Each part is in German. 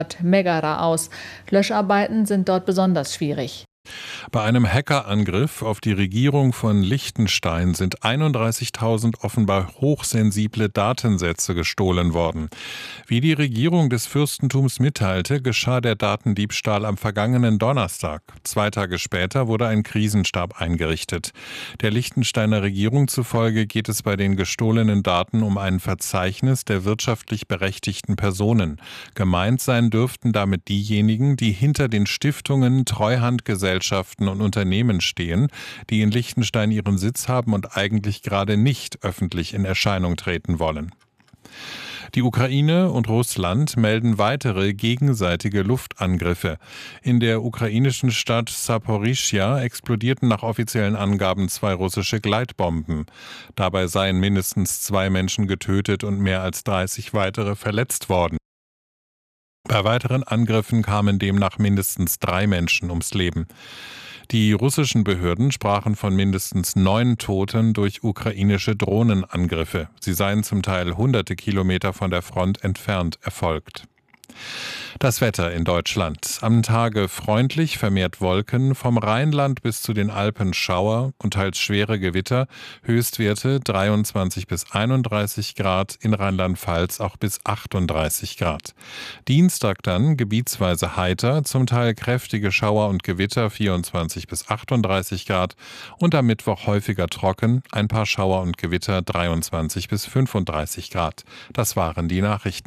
Megara aus. Löscharbeiten sind dort besonders schwierig. Bei einem Hackerangriff auf die Regierung von Liechtenstein sind 31.000 offenbar hochsensible Datensätze gestohlen worden. Wie die Regierung des Fürstentums mitteilte, geschah der Datendiebstahl am vergangenen Donnerstag. 2 Tage später wurde ein Krisenstab eingerichtet. Der Liechtensteiner Regierung zufolge geht es bei den gestohlenen Daten um ein Verzeichnis der wirtschaftlich berechtigten Personen. Gemeint sein dürften damit diejenigen, die hinter den Stiftungen, Treuhandgesellschaften und Unternehmen stehen, die in Liechtenstein ihren Sitz haben und eigentlich gerade nicht öffentlich in Erscheinung treten wollen. Die Ukraine und Russland melden weitere gegenseitige Luftangriffe. In der ukrainischen Stadt Saporischschja explodierten nach offiziellen Angaben 2 russische Gleitbomben. Dabei seien mindestens 2 Menschen getötet und mehr als 30 weitere verletzt worden. Bei weiteren Angriffen kamen demnach mindestens 3 Menschen ums Leben. Die russischen Behörden sprachen von mindestens 9 Toten durch ukrainische Drohnenangriffe. Sie seien zum Teil hunderte Kilometer von der Front entfernt erfolgt. Das Wetter in Deutschland. Am Tage freundlich, vermehrt Wolken, vom Rheinland bis zu den Alpen Schauer und teils schwere Gewitter, Höchstwerte 23 bis 31 Grad, in Rheinland-Pfalz auch bis 38 Grad. Dienstag dann gebietsweise heiter, zum Teil kräftige Schauer und Gewitter 24 bis 38 Grad und am Mittwoch häufiger trocken, ein paar Schauer und Gewitter 23 bis 35 Grad. Das waren die Nachrichten.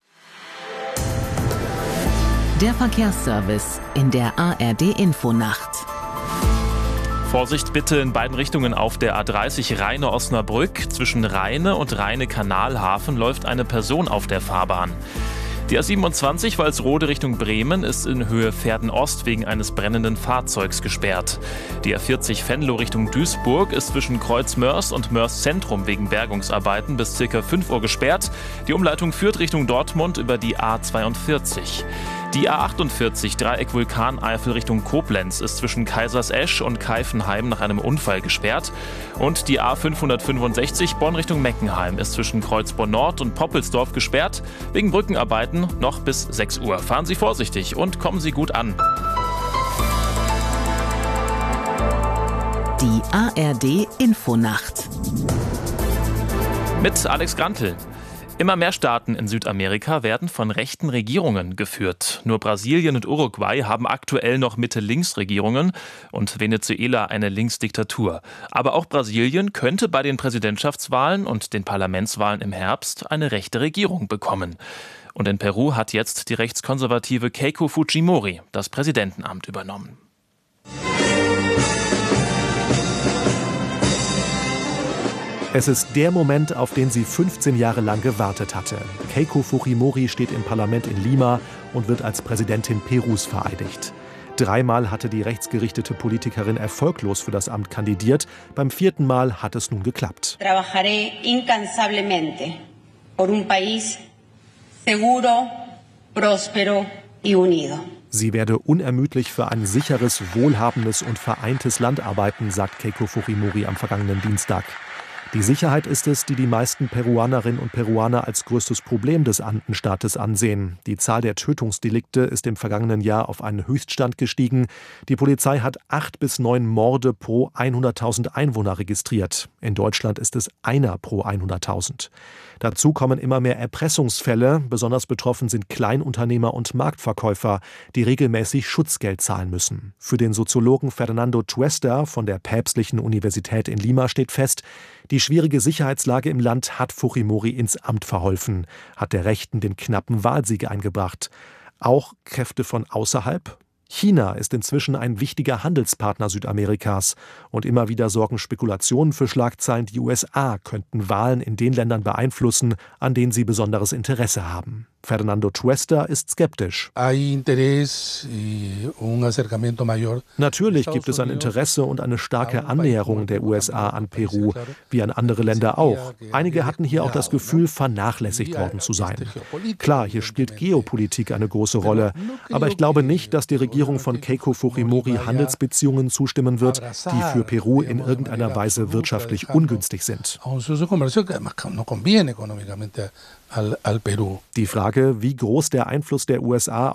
Der Verkehrsservice in der ARD-Infonacht. Vorsicht bitte in beiden Richtungen auf der A30 Rheine-Osnabrück. Zwischen Rheine und Rheine-Kanalhafen läuft eine Person auf der Fahrbahn. Die A27 Walsrode Richtung Bremen ist in Höhe Verden-Ost wegen eines brennenden Fahrzeugs gesperrt. Die A40 Venlo Richtung Duisburg ist zwischen Kreuz Mörs und Mörs Zentrum wegen Bergungsarbeiten bis ca. 5 Uhr gesperrt. Die Umleitung führt Richtung Dortmund über die A42. Die A48 Dreieck Vulkaneifel Richtung Koblenz ist zwischen Kaisersesch und Keifenheim nach einem Unfall gesperrt. Und die A565 Bonn Richtung Meckenheim ist zwischen Kreuzborn Nord und Poppelsdorf gesperrt. Wegen Brückenarbeiten noch bis 6 Uhr. Fahren Sie vorsichtig und kommen Sie gut an. Die ARD-Infonacht. Mit Alex Grantl. Immer mehr Staaten in Südamerika werden von rechten Regierungen geführt. Nur Brasilien und Uruguay haben aktuell noch Mitte-Links-Regierungen und Venezuela eine Linksdiktatur. Aber auch Brasilien könnte bei den Präsidentschaftswahlen und den Parlamentswahlen im Herbst eine rechte Regierung bekommen. Und in Peru hat jetzt die rechtskonservative Keiko Fujimori das Präsidentenamt übernommen. Es ist der Moment, auf den sie 15 Jahre lang gewartet hatte. Keiko Fujimori steht im Parlament in Lima und wird als Präsidentin Perus vereidigt. 3-mal hatte die rechtsgerichtete Politikerin erfolglos für das Amt kandidiert. Beim 4. Mal hat es nun geklappt. Trabajaré incansablemente por un país seguro, próspero y unido. Sie werde unermüdlich für ein sicheres, wohlhabendes und vereintes Land arbeiten, sagt Keiko Fujimori am vergangenen Dienstag. Die Sicherheit ist es, die die meisten Peruanerinnen und Peruaner als größtes Problem des Andenstaates ansehen. Die Zahl der Tötungsdelikte ist im vergangenen Jahr auf einen Höchststand gestiegen. Die Polizei hat 8 bis 9 Morde pro 100.000 Einwohner registriert. In Deutschland ist es einer pro 100.000. Dazu kommen immer mehr Erpressungsfälle. Besonders betroffen sind Kleinunternehmer und Marktverkäufer, die regelmäßig Schutzgeld zahlen müssen. Für den Soziologen Fernando Tuesta von der Päpstlichen Universität in Lima steht fest, die schwierige Sicherheitslage im Land hat Fujimori ins Amt verholfen, hat der Rechten den knappen Wahlsieg eingebracht. Auch Kräfte von außerhalb? China ist inzwischen ein wichtiger Handelspartner Südamerikas und immer wieder sorgen Spekulationen für Schlagzeilen, die USA könnten Wahlen in den Ländern beeinflussen, an denen sie besonderes Interesse haben. Fernando Tuesta ist skeptisch. Natürlich gibt es ein Interesse und eine starke Annäherung der USA an Peru, wie an andere Länder auch. Einige hatten hier auch das Gefühl, vernachlässigt worden zu sein. Klar, hier spielt Geopolitik eine große Rolle, aber ich glaube nicht, dass die Regierung von Keiko Fujimori Handelsbeziehungen zustimmen wird, die für Peru in irgendeiner Weise wirtschaftlich ungünstig sind. Die Frage, wie groß der Einfluss der USA